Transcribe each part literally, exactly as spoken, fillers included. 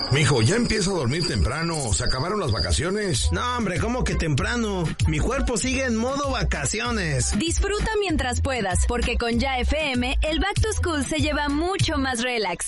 Mijo, ya empieza a dormir temprano. ¿Se acabaron las vacaciones? No, hombre, ¿cómo que temprano? Mi cuerpo sigue en modo vacaciones. Disfruta mientras puedas, porque con Ya F M, el Back to School se lleva mucho más relax.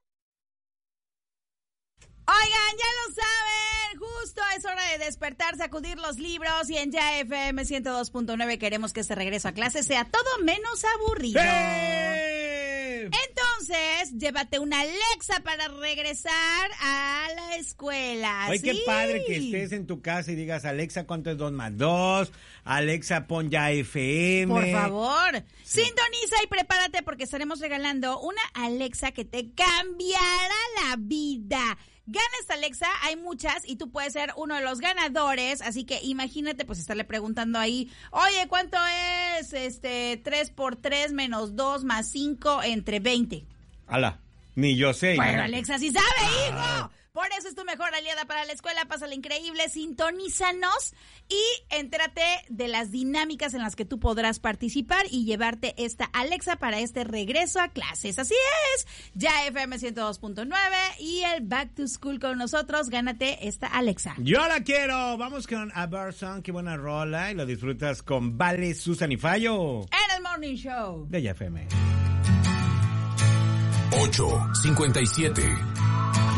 Oigan, ya lo saben, justo es hora de despertar, sacudir los libros y en Ya F M ciento dos punto nueve queremos que este regreso a clase sea todo menos aburrido. ¡Eh! Entonces, llévate una Alexa para regresar a la escuela. Ay, ¿sí? qué padre que estés en tu casa y digas, Alexa, ¿cuánto es dos más dos? Alexa, pon Ya F M. Por favor, sí. Sintoniza y prepárate porque estaremos regalando una Alexa que te cambiará la vida. Gana esta Alexa, hay muchas y tú puedes ser uno de los ganadores, así que imagínate pues estarle preguntando ahí, oye, ¿cuánto es este tres por tres menos dos más cinco entre veinte? Ala, ni yo sé. Bueno, ¿no? Alexa sí sabe, hijo. Por eso es tu mejor aliada para la escuela, pásala increíble, sintonízanos y entérate de las dinámicas en las que tú podrás participar y llevarte esta Alexa para este regreso a clases. Así es, Ya F M ciento dos punto nueve y el Back to School con nosotros, gánate esta Alexa. Yo la quiero, vamos con A Bear Song, qué buena rola y lo disfrutas con Vale, Susan y Fallo. En el Morning Show De Ya F M. ocho cincuenta y siete.